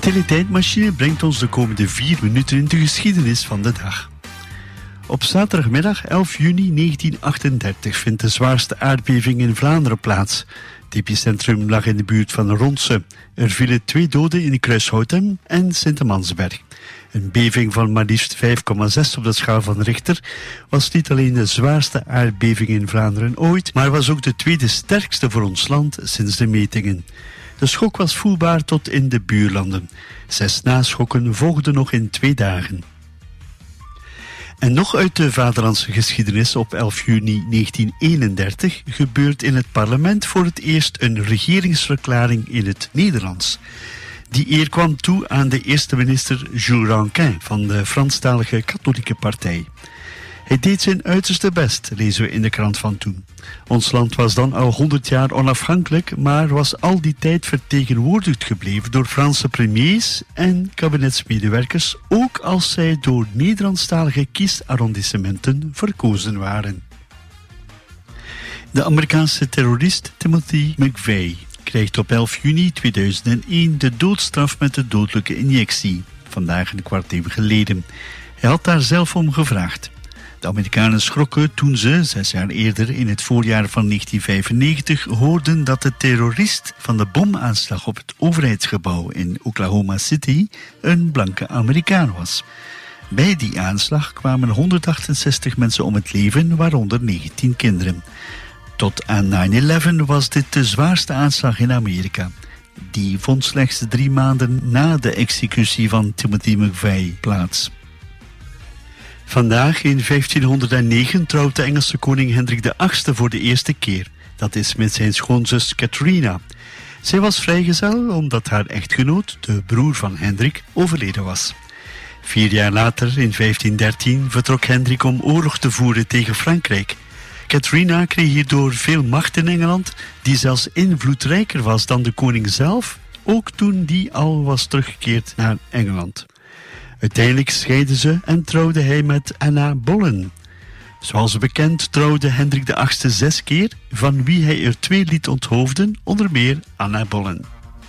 Teletijdmachine brengt ons de komende 4 minuten in de geschiedenis van de dag. Op zaterdagmiddag 11 juni 1938 vindt de zwaarste aardbeving in Vlaanderen plaats. Het epicentrum lag in de buurt van Ronse. Er vielen 2 doden in Kruishoutem en Sint-Amansberg. Een beving van maar liefst 5,6 op de schaal van Richter was niet alleen de zwaarste aardbeving in Vlaanderen ooit, maar was ook de tweede sterkste voor ons land sinds de metingen. De schok was voelbaar tot in de buurlanden. 6 naschokken volgden nog in 2 dagen. En nog uit de vaderlandse geschiedenis op 11 juni 1931 gebeurt in het parlement voor het eerst een regeringsverklaring in het Nederlands. Die eer kwam toe aan de eerste minister Jules Rankin van de Franstalige Katholieke Partij. Hij deed zijn uiterste best, lezen we in de krant van toen. Ons land was dan al 100 jaar onafhankelijk, maar was al die tijd vertegenwoordigd gebleven door Franse premiers en kabinetsmedewerkers, ook als zij door Nederlandstalige kiesarrondissementen verkozen waren. De Amerikaanse terrorist Timothy McVeigh krijgt op 11 juni 2001 de doodstraf met de dodelijke injectie, vandaag een kwart eeuw geleden. Hij had daar zelf om gevraagd. De Amerikanen schrokken toen ze, 6 jaar eerder in het voorjaar van 1995, hoorden dat de terrorist van de bomaanslag op het overheidsgebouw in Oklahoma City een blanke Amerikaan was. Bij die aanslag kwamen 168 mensen om het leven, waaronder 19 kinderen. Tot aan 9/11 was dit de zwaarste aanslag in Amerika. Die vond slechts 3 maanden na de executie van Timothy McVeigh plaats. Vandaag in 1509 trouwt de Engelse koning Hendrik VIII voor de eerste keer. Dat is met zijn schoonzus Catharina. Zij was vrijgezel omdat haar echtgenoot, de broer van Hendrik, overleden was. 4 jaar later, in 1513, vertrok Hendrik om oorlog te voeren tegen Frankrijk. Catharina kreeg hierdoor veel macht in Engeland, die zelfs invloedrijker was dan de koning zelf, ook toen die al was teruggekeerd naar Engeland. Uiteindelijk scheidden ze en trouwde hij met Anna Boleyn. Zoals bekend trouwde Hendrik VIII 6 keer, van wie hij er 2 liet onthoofden, onder meer Anna Boleyn.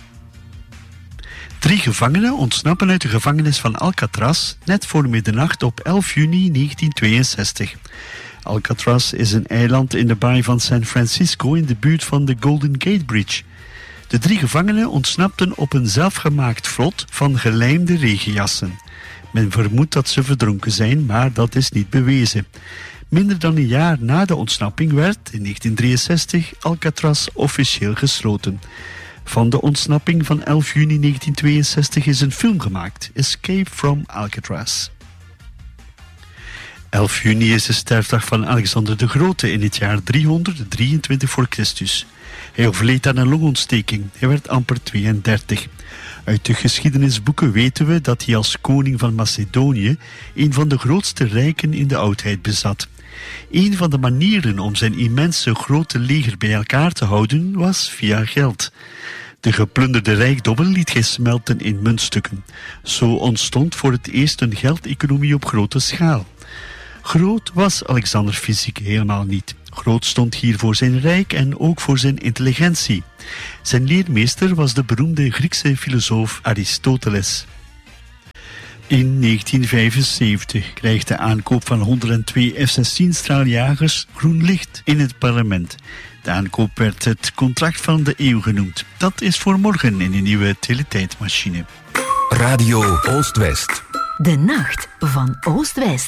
3 gevangenen ontsnappen uit de gevangenis van Alcatraz net voor middernacht op 11 juni 1962. Alcatraz is een eiland in de baai van San Francisco in de buurt van de Golden Gate Bridge. De 3 gevangenen ontsnapten op een zelfgemaakt vlot van gelijmde regenjassen. Men vermoedt dat ze verdronken zijn, maar dat is niet bewezen. Minder dan een jaar na de ontsnapping werd, in 1963, Alcatraz officieel gesloten. Van de ontsnapping van 11 juni 1962 is een film gemaakt, Escape from Alcatraz. 11 juni is de sterfdag van Alexander de Grote in het jaar 323 voor Christus. Hij overleed aan een longontsteking. Hij werd amper 32. Uit de geschiedenisboeken weten we dat hij als koning van Macedonië een van de grootste rijken in de oudheid bezat. Een van de manieren om zijn immense grote leger bij elkaar te houden was via geld. De geplunderde rijkdommen liet hij smelten in muntstukken. Zo ontstond voor het eerst een geldeconomie op grote schaal. Groot was Alexander fysiek helemaal niet. Groot stond hier voor zijn rijk en ook voor zijn intelligentie. Zijn leermeester was de beroemde Griekse filosoof Aristoteles. In 1975 krijgt de aankoop van 102 F-16 straaljagers groen licht in het parlement. De aankoop werd het contract van de eeuw genoemd. Dat is voor morgen in de nieuwe teletijdmachine. Radio Oost-West. De nacht van Oost-West.